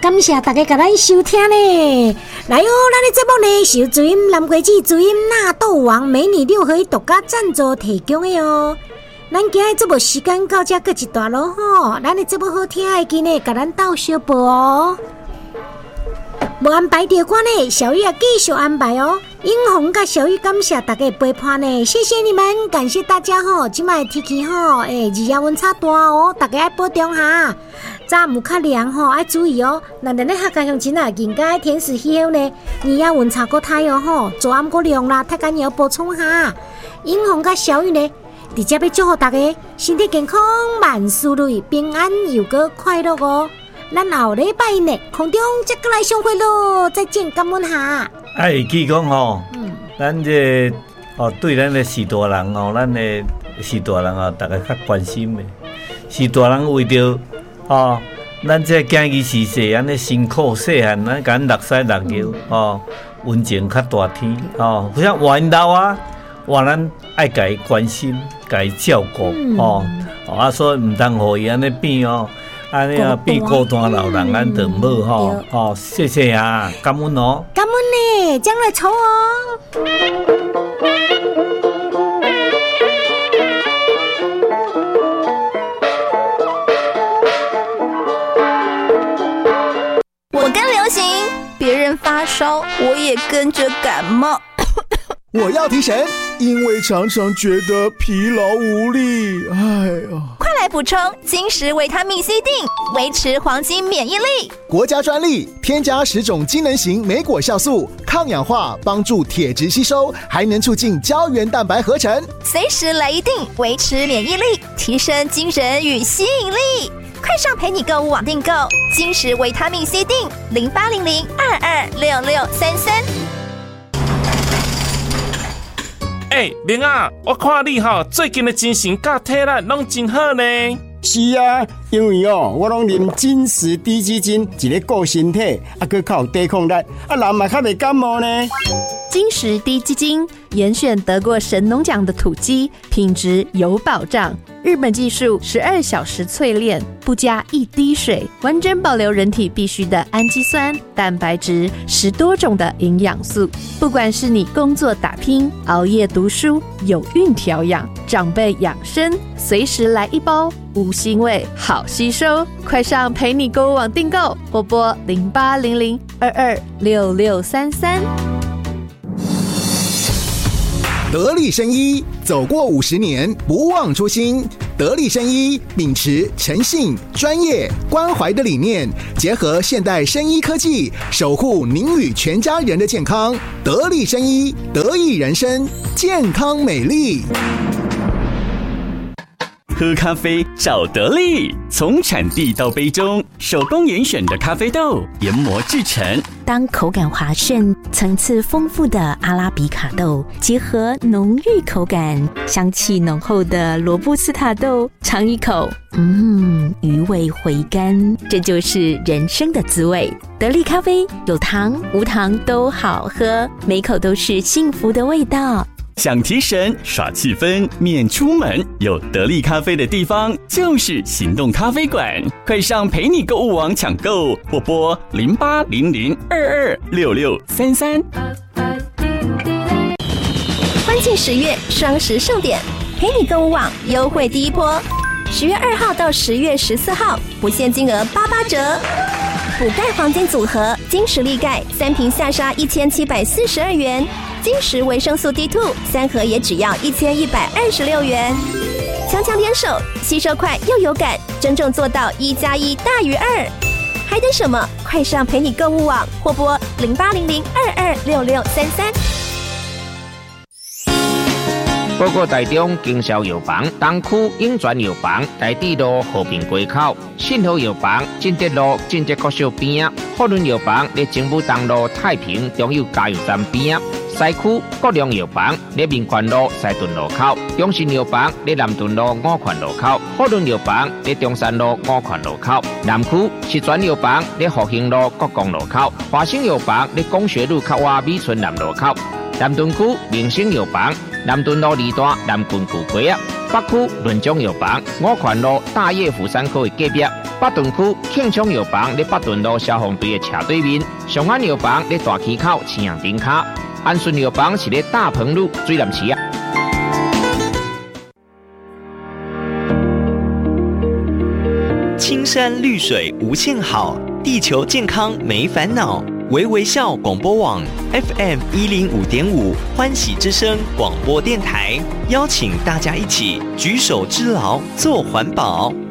感谢大家甲咱收听呢。来哦，咱的节目呢是由主音蓝葵子、主音纳豆王美女六合一独家赞助提供的哦。咱今日节目时间到这，搁一段咯吼。咱的节目好听的，记得甲咱斗小报哦。无安排到歌呢，小玉也继续安排哦。英红甲小玉感谢大家的陪伴呢，谢谢你们，感谢大家吼。即摆天气吼，日夜温差大哦，大家要保重哈。早午较凉吼，要注意哦。那咱咧客家乡亲啊，人家天时气候呢，日夜温差过太哦吼，早暗过凉啦，太干也要补充哈。英红甲小玉呢，直接要祝福大家身体健康，万事如意，平安又个快乐哦。咱后礼拜呢，空中再过来相会咯，再见，感恩哈。 会记讲吼，咱这对咱的士大人哦，咱的士大人哦，大家较关心的。士大人为着咱这经济时势安尼辛苦细汉，咱甲咱落屎落尿温情较大天不像活因老啊，活咱爱甲伊关心，甲伊照顾所以唔通互伊安尼变安尼变孤单老人，咱就唔好谢谢啊，感恩哦， 感恩呢，将来抽哦。 我跟流行，别人发烧，我也跟着感冒。 我要提神，因为常常觉得疲劳无力。哎呀！ 快来补充金石维他命 C 锭，维持黄金免疫力。 国家专利，添加10种机能型莓果酵素，抗氧化，帮助铁质吸收，还能促进胶原蛋白合成。 随时来一锭，维持免疫力，提升精神与吸引力。快上陪你购物网订购金石维他命 C 锭，0800226633。 明啊，我看你最近的精神甲体力拢真好呢。 是啊，因为我拢啉金石低基金，一个顾身体，佮较有抵抗力，人嘛较袂感冒呢。 金石低基金严选得过神农奖的土鸡，品质有保障。日本技术12小时淬炼，不加一滴水，完整保留人体必需的氨基酸、蛋白质，10多种的营养素。不管是你工作打拼、熬夜读书、有孕调养、长辈养生，随时来一包，无腥味，好吸收。快上陪你购物网订购，或拨0800226633。 得力生医，走过50年，不忘初心。得力生医秉持诚信、专业、关怀的理念，结合现代生医科技，守护您与全家人的健康。得力生医，得益人生，健康美丽。 喝咖啡找得力，从产地到杯中，手工严选的咖啡豆研磨制成。 当口感滑顺、层次丰富的阿拉比卡豆结合浓郁口感、香气浓厚的罗布斯塔豆，尝一口，余味回甘，这就是人生的滋味。得力咖啡有糖无糖都好喝，每口都是幸福的味道。 想提神耍气氛免出门，有得力咖啡的地方就是行动咖啡馆。快上陪你购物网抢购，或拨0800226633。 欢庆10月双十盛典，陪你购物网优惠第一波，10月2号到10月14号，不限金额88折。补钙黄金组合，金石力钙3瓶下杀1742元。金石维生素 D2 3盒也只要1126元，强强联手，吸收快又有感，真正做到1+1大于2。还等什么？快上陪你购物网，或拨0800226633。 报告台中经销药房东区永泉药房台地路和平街口，信和药房进德路进德国小边，福伦药房在政府东路太平中油加油站边，西区国良药房在民权路西屯路口，中信药房在南屯路五权路口，福伦药房在中山路五权路口，南区石泉药房在复兴路国光路口，华兴药房在工学路靠外美村南路口，南屯区明星药房南屯路2段南郡古街， 北区仑江药房五权路大叶福山科的隔壁，北屯区庆昌药房在北屯路消防队的斜对面，上安药房在大溪口青阳顶卡，安顺药房是在大鹏路水南市啊。 青山绿水无限好，地球健康没烦恼。微微笑广播网 FM 105.5欢喜之声广播电台，邀请大家一起举手之劳做环保。